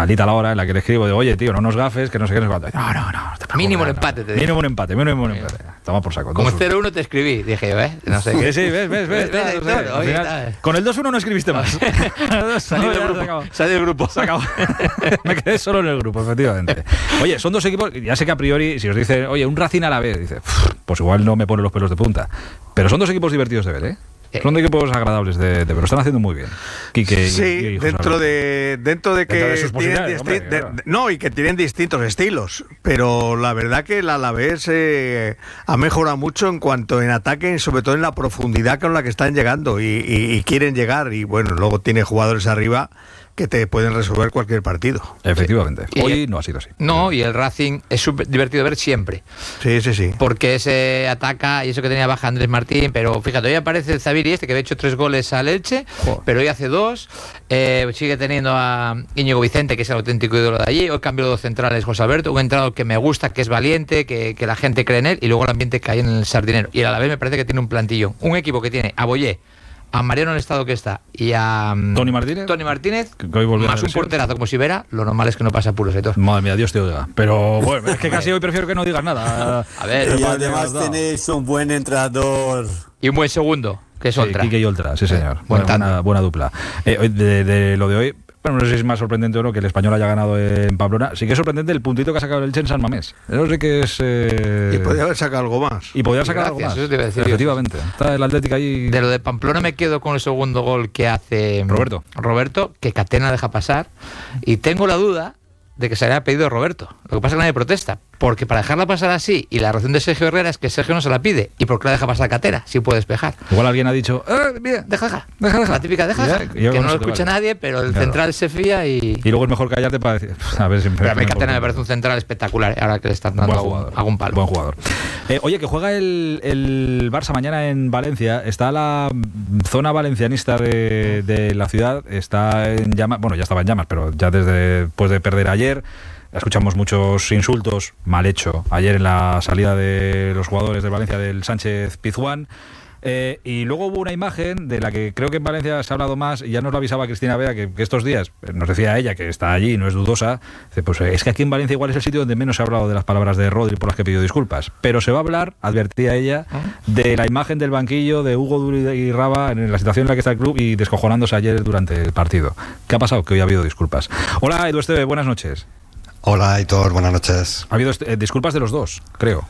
maldita la hora en la que le escribo, digo, oye, tío, no nos gafes, que no sé qué, no sé cuánto. No te preocupes, Mínimo un empate, te digo. Mínimo un empate. Toma por saco. Como 0-1 te escribí, dije yo, no sé qué. Sí, ves. Al final, con el 2-1 no escribiste más. Salí del grupo. Se acabó. Me quedé solo en el grupo, efectivamente. Oye, son dos equipos, ya sé que a priori, si os dicen, oye, un Racing a la vez, dice, pues igual no me pone los pelos de punta. Pero son dos equipos divertidos de ver, ¿eh? Son dos equipos agradables de ver, lo están haciendo muy bien. Quique sí, y dentro de que sus tienen claro. y que tienen distintos estilos, pero la verdad que el Alavés ha mejorado mucho en ataque y sobre todo en la profundidad con la que están llegando y quieren llegar, y bueno, luego tiene jugadores arriba que te pueden resolver cualquier partido. Efectivamente. Hoy no ha sido así. No, y el Racing es súper divertido de ver siempre. Sí. Porque se ataca, y eso que tenía baja Andrés Martín, pero fíjate, hoy aparece el Zaviri que había hecho 3 goles al Elche, pero hoy hace 2. Sigue teniendo a Íñigo Vicente, que es el auténtico ídolo de allí. Hoy cambió 2 centrales, José Alberto, un entrenador que me gusta, que es valiente, que la gente cree en él, y luego el ambiente que hay en el Sardinero. Y a la vez me parece que tiene un plantillón. Un equipo que tiene a Boyé, a Mariano en el estado que está y a Tony Martínez que más un porterazo como si Vera, lo normal es que no pasa apuros, Héctor. Madre mía, Dios te oiga. Pero bueno, es que casi hoy prefiero que no digas nada. A ver, y además tenéis un buen entrenador y un buen segundo, que es Oltra. Quique y Oltra, sí señor. Buena dupla. De lo de hoy, bueno, no sé si es más sorprendente o no que el Español haya ganado en Pamplona. Sí que es sorprendente el puntito que ha sacado el Elche en San Mamés. Eso sí que es... Y podría haber sacado algo más. Algo más. Eso te iba a decir. Efectivamente. Está el Atlético ahí... De lo de Pamplona me quedo con el segundo gol que hace Roberto, que Catena deja pasar. Y tengo la duda de que se había pedido Roberto. Lo que pasa es que nadie protesta. Porque para dejarla pasar así, y la reacción de Sergio Herrera es que Sergio no se la pide. ¿Y por qué la deja pasar Catena? Si puede despejar. Igual alguien ha dicho, mira, deja. La típica, deja. Que no lo escucha nadie, pero el central se fía y luego es mejor callarte para decir, a ver si... Pero a mí Catena me parece un central espectacular, ahora que le están dando algún palo. Buen jugador. Oye, que juega el Barça mañana en Valencia. Está la zona valencianista de la ciudad, está en llamas, bueno, ya estaba en llamas, pero ya después de perder ayer. Escuchamos muchos insultos, mal hecho, ayer en la salida de los jugadores de Valencia del Sánchez Pizjuán. Y luego hubo una imagen de la que creo que en Valencia se ha hablado más, y ya nos lo avisaba Cristina Bea, que estos días nos decía ella, que está allí, no es dudosa, pues es que aquí en Valencia igual es el sitio donde menos se ha hablado de las palabras de Rodri por las que pidió disculpas. Pero se va a hablar, advertía ella, de la imagen del banquillo de Hugo Duro y Raba en la situación en la que está el club y descojonándose ayer durante el partido. ¿Qué ha pasado? Que hoy ha habido disculpas. Hola, Edu Esteve, buenas noches. Hola, Aitor, buenas noches. Ha habido disculpas de los dos, creo.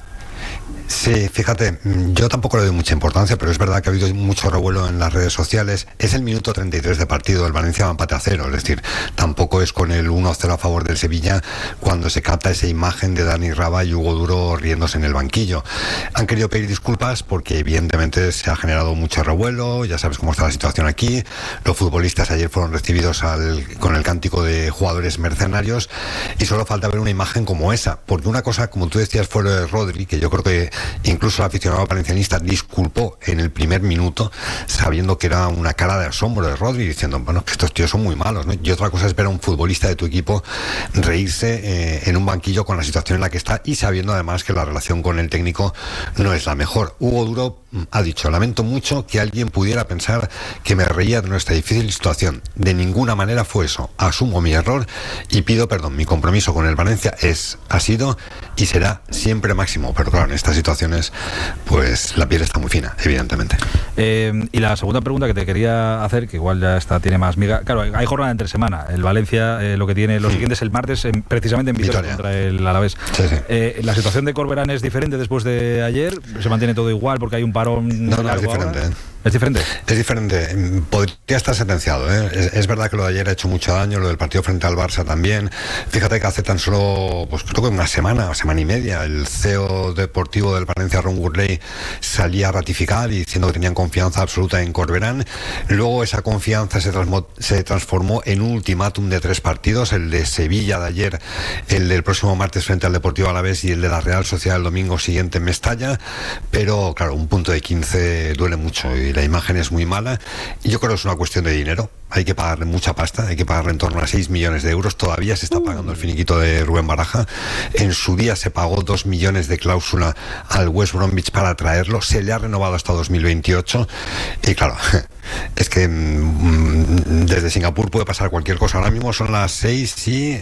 Sí, fíjate, yo tampoco le doy mucha importancia, pero es verdad que ha habido mucho revuelo en las redes sociales. Es el minuto 33 de partido, el Valencia va empate a 0, es decir, tampoco es con el 1-0 a favor del Sevilla cuando se capta esa imagen de Dani Raba y Hugo Duro riéndose en el banquillo. Han querido pedir disculpas porque evidentemente se ha generado mucho revuelo, ya sabes cómo está la situación aquí. Los futbolistas ayer fueron recibidos con el cántico de jugadores mercenarios y solo falta ver una imagen como esa, porque una cosa, como tú decías, fue lo de Rodri, que yo creo que incluso el aficionado valencianista disculpó en el primer minuto, sabiendo que era una cara de asombro de Rodri, diciendo, bueno, que estos tíos son muy malos, ¿no? Y otra cosa es ver a un futbolista de tu equipo reírse en un banquillo con la situación en la que está y sabiendo además que la relación con el técnico no es la mejor. Hugo Duro ha dicho, lamento mucho que alguien pudiera pensar que me reía de nuestra difícil situación. De ninguna manera fue eso. Asumo mi error y pido perdón. Mi compromiso con el Valencia ha sido y será siempre máximo. Pero claro, en estas situaciones, pues la piel está muy fina, evidentemente. Y la segunda pregunta que te quería hacer, que igual ya tiene más miga. Claro, hay jornada entre semana. El Valencia lo que tiene, lo siguiente es el martes, precisamente en Vitoria contra el Alavés. Sí. La situación de Corberán es diferente después de ayer. Se mantiene todo igual porque hay un parón. No, es diferente. ¿Es diferente? Es diferente. Podría estar sentenciado, ¿eh? Es verdad que lo de ayer ha hecho mucho daño, lo del partido frente al Barça también. Fíjate que hace tan solo, pues creo que una semana y media, el CEO deportivo del Valencia, Ron Gurley, salía a ratificar y diciendo que tenían confianza absoluta en Corberán. Luego esa confianza se transformó en un ultimátum de 3 partidos, el de Sevilla de ayer, el del próximo martes frente al Deportivo Alavés y el de la Real Sociedad el domingo siguiente en Mestalla. Pero claro, un punto de 15 duele mucho y la imagen es muy mala, y yo creo que es una cuestión de dinero. Hay que pagarle mucha pasta, hay que pagarle en torno a 6 millones de euros. Todavía se está pagando el finiquito de Rubén Baraja. En su día se pagó 2 millones de cláusula al West Bromwich para traerlo, se le ha renovado hasta 2028 y claro, es que desde Singapur puede pasar cualquier cosa. Ahora mismo son las 6 y